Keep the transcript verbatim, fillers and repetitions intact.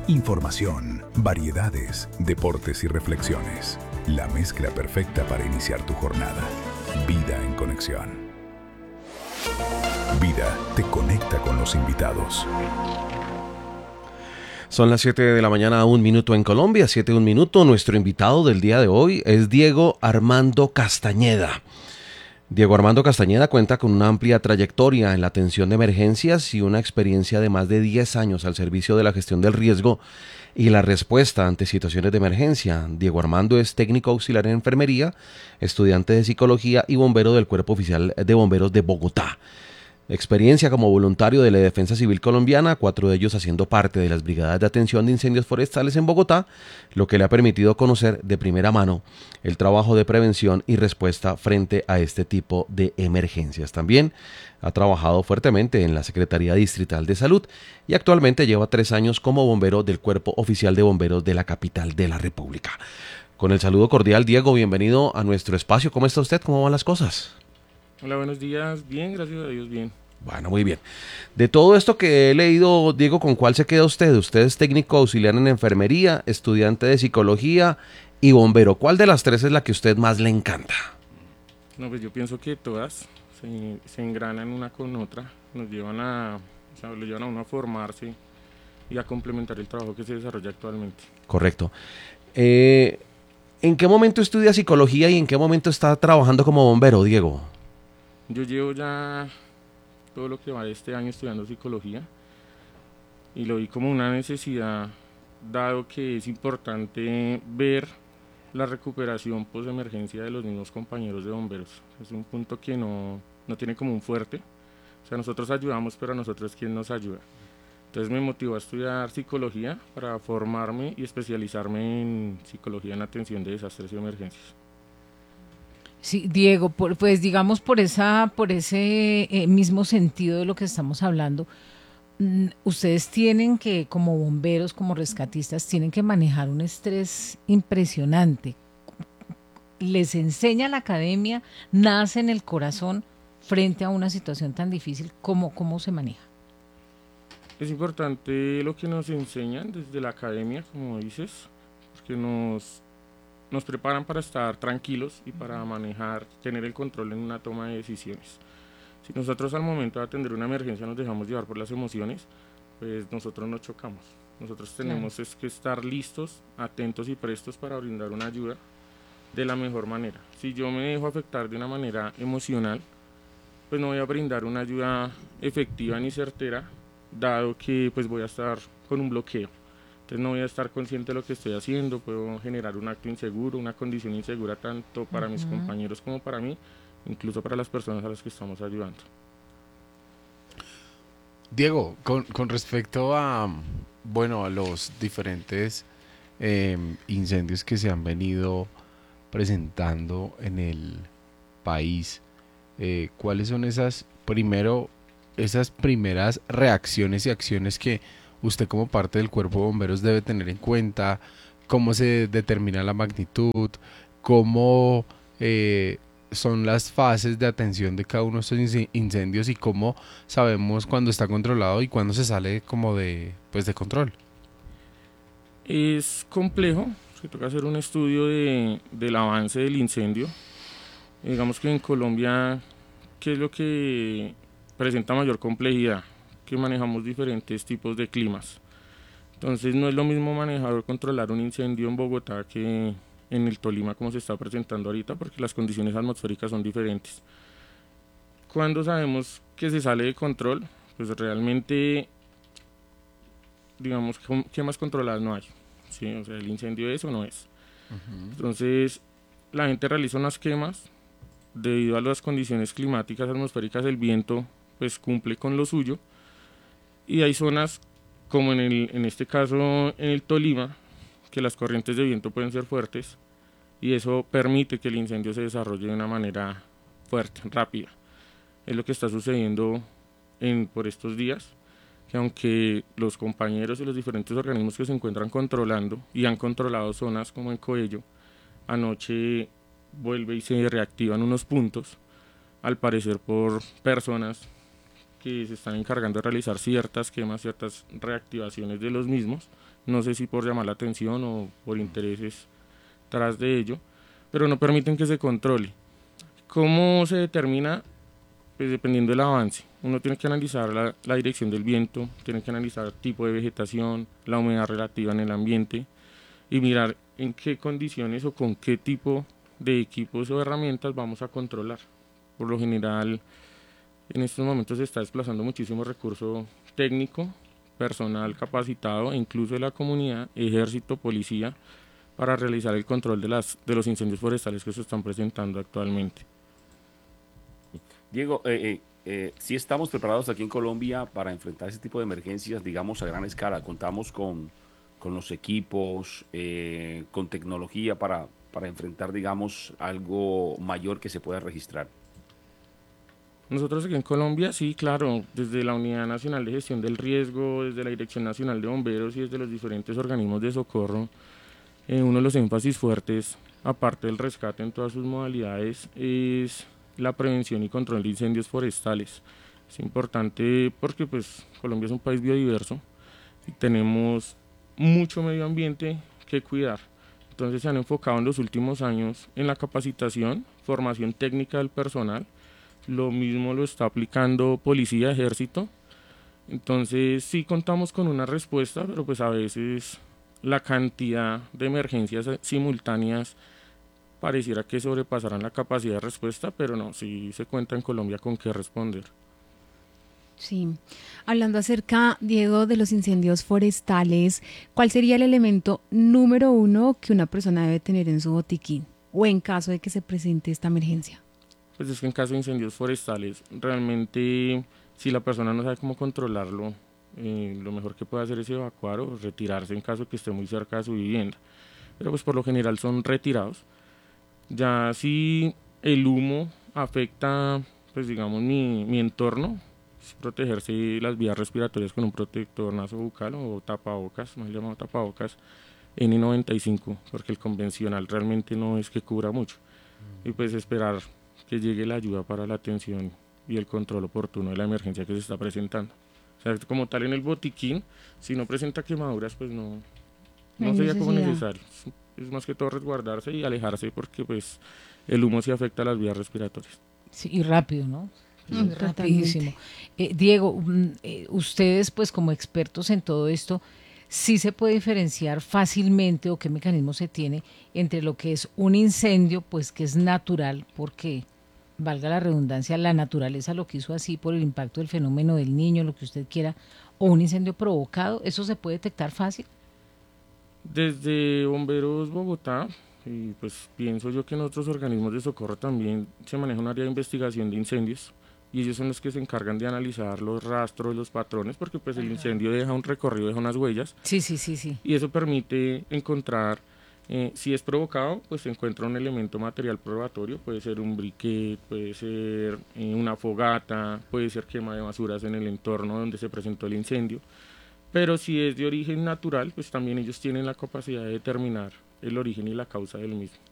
Información, variedades, deportes y reflexiones. La mezcla perfecta para iniciar tu jornada. Vida en conexión. Vida te conecta con los invitados. Son las siete de la mañana, un minuto en Colombia, siete un minuto. Nuestro invitado del día de hoy es Diego Armando Castañeda. Diego Armando Castañeda cuenta con una amplia trayectoria en la atención de emergencias y una experiencia de más de diez años al servicio de la gestión del riesgo y la respuesta ante situaciones de emergencia. Diego Armando es técnico auxiliar en enfermería, estudiante de psicología y bombero del Cuerpo Oficial de Bomberos de Bogotá. Experiencia como voluntario de la Defensa Civil Colombiana, cuatro de ellos haciendo parte de las brigadas de atención de incendios forestales en Bogotá, lo que le ha permitido conocer de primera mano el trabajo de prevención y respuesta frente a este tipo de emergencias. También ha trabajado fuertemente en la Secretaría Distrital de Salud y actualmente lleva tres años como bombero del Cuerpo Oficial de Bomberos de la capital de la República. Con el saludo cordial, Diego, bienvenido a nuestro espacio. ¿Cómo está usted? ¿Cómo van las cosas? Hola, buenos días. Bien, gracias a Dios, bien. Bueno, muy bien. De todo esto que he leído, Diego, ¿con cuál se queda usted? Usted es técnico auxiliar en enfermería, estudiante de psicología y bombero. ¿Cuál de las tres es la que a usted más le encanta? No, pues yo pienso que todas se, se engranan una con otra, nos llevan a, o sea, lo llevan a uno a formarse y a complementar el trabajo que se desarrolla actualmente. Correcto. Eh, ¿En qué momento estudia psicología y en qué momento está trabajando como bombero, Diego? Yo llevo ya todo lo que va de este año estudiando psicología y lo vi como una necesidad, dado que es importante ver la recuperación post-emergencia de los mismos compañeros de bomberos. Es un punto que no, no tiene como un fuerte, o sea, nosotros ayudamos, pero a nosotros es quien nos ayuda. Entonces me motivó a estudiar psicología para formarme y especializarme en psicología en atención de desastres y emergencias. Sí, Diego, por, pues digamos por esa, por ese eh, mismo sentido de lo que estamos hablando, mm, ustedes tienen que, como bomberos, como rescatistas, tienen que manejar un estrés impresionante. Les enseña la academia, nace en el corazón frente a una situación tan difícil. ¿Cómo, cómo se maneja? Es importante lo que nos enseñan desde la academia, como dices, porque nos nos preparan para estar tranquilos y para manejar, tener el control en una toma de decisiones. Si nosotros al momento de atender una emergencia nos dejamos llevar por las emociones, pues nosotros no chocamos. Nosotros tenemos claro. es que estar listos, atentos y prestos para brindar una ayuda de la mejor manera. Si yo me dejo afectar de una manera emocional, pues no voy a brindar una ayuda efectiva ni certera, dado que pues voy a estar con un bloqueo. Entonces no voy a estar consciente de lo que estoy haciendo, puedo generar un acto inseguro, una condición insegura tanto para uh-huh. mis compañeros como para mí, incluso para las personas a las que estamos ayudando. Diego, con, con respecto a, bueno, a los diferentes eh, incendios que se han venido presentando en el país, eh, ¿cuáles son esas, primero, esas primeras reacciones y acciones que usted como parte del cuerpo de bomberos debe tener en cuenta? ¿Cómo se determina la magnitud? ¿Cómo eh, son las fases de atención de cada uno de estos incendios? ¿Y cómo sabemos cuándo está controlado y cuándo se sale como de, pues de control? Es complejo, se toca hacer un estudio de, del avance del incendio. Digamos que en Colombia, ¿qué es lo que presenta mayor complejidad? Que manejamos diferentes tipos de climas. Entonces no es lo mismo manejar o controlar un incendio en Bogotá que en el Tolima como se está presentando ahorita, porque las condiciones atmosféricas son diferentes. Cuando sabemos que se sale de control, pues realmente, digamos, ¿qué más controladas no hay? ¿Sí? O sea, el incendio es o no es. Uh-huh. Entonces la gente realiza unas quemas, debido a las condiciones climáticas atmosféricas, el viento pues cumple con lo suyo. Y hay zonas, como en, el, en este caso en el Tolima, que las corrientes de viento pueden ser fuertes y eso permite que el incendio se desarrolle de una manera fuerte, rápida. Es lo que está sucediendo en, por estos días, que aunque los compañeros y los diferentes organismos que se encuentran controlando y han controlado zonas como en Coello, anoche vuelve y se reactivan unos puntos, al parecer por personas que se están encargando de realizar ciertas quemas, ciertas reactivaciones de los mismos. No sé si por llamar la atención o por intereses tras de ello, pero no permiten que se controle. ¿Cómo se determina? Pues dependiendo del avance. Uno tiene que analizar la, la dirección del viento, tiene que analizar el tipo de vegetación, la humedad relativa en el ambiente y mirar en qué condiciones o con qué tipo de equipos o herramientas vamos a controlar. Por lo general, en estos momentos se está desplazando muchísimo recurso técnico, personal capacitado e incluso de la comunidad, ejército, policía, para realizar el control de, las, de los incendios forestales que se están presentando actualmente. Diego, eh, eh, eh, sí estamos preparados aquí en Colombia para enfrentar ese tipo de emergencias, digamos, a gran escala. Contamos con, con los equipos, eh, con tecnología para, para enfrentar, digamos, algo mayor que se pueda registrar. Nosotros aquí en Colombia, sí, claro, desde la Unidad Nacional de Gestión del Riesgo, desde la Dirección Nacional de Bomberos y desde los diferentes organismos de socorro, eh, uno de los énfasis fuertes, aparte del rescate en todas sus modalidades, es la prevención y control de incendios forestales. Es importante porque pues Colombia es un país biodiverso y tenemos mucho medio ambiente que cuidar. Entonces se han enfocado en los últimos años en la capacitación, formación técnica del personal. Lo mismo lo está aplicando policía, ejército. Entonces sí contamos con una respuesta, pero pues a veces la cantidad de emergencias simultáneas pareciera que sobrepasaran la capacidad de respuesta, pero no, sí se cuenta en Colombia con qué responder. Sí, hablando acerca, Diego, de los incendios forestales, ¿cuál sería el elemento número uno que una persona debe tener en su botiquín o en caso de que se presente esta emergencia? Pues es que en caso de incendios forestales, realmente si la persona no sabe cómo controlarlo, eh, lo mejor que puede hacer es evacuar o retirarse en caso de que esté muy cerca de su vivienda. Pero pues por lo general son retirados. Ya si el humo afecta, pues digamos, mi, mi entorno, es protegerse las vías respiratorias con un protector nasobucal o tapabocas, mal llamado tapabocas, N noventa y cinco, porque el convencional realmente no es que cubra mucho. Y pues esperar que llegue la ayuda para la atención y el control oportuno de la emergencia que se está presentando. O sea, como tal en el botiquín, si no presenta quemaduras, pues no, no sería como necesario. Es más que todo resguardarse y alejarse porque pues el humo sí afecta a las vías respiratorias. Sí, y rápido, ¿no? Mm, Rapidísimo. Eh, Diego, eh, ustedes pues como expertos en todo esto, ¿sí se puede diferenciar fácilmente o qué mecanismo se tiene entre lo que es un incendio, pues que es natural, porque valga la redundancia, la naturaleza lo quiso así por el impacto del fenómeno del Niño, lo que usted quiera, o un incendio provocado? ¿Eso se puede detectar fácil? Desde Bomberos Bogotá, y pues pienso yo que en otros organismos de socorro también se maneja un área de investigación de incendios y ellos son los que se encargan de analizar los rastros, los patrones, porque pues el incendio deja un recorrido, deja unas huellas. Sí, sí, sí, sí. Y eso permite encontrar, eh, si es provocado, pues se encuentra un elemento material probatorio, puede ser un briquet, puede ser eh, una fogata, puede ser quema de basuras en el entorno donde se presentó el incendio. Pero si es de origen natural, pues también ellos tienen la capacidad de determinar el origen y la causa del mismo.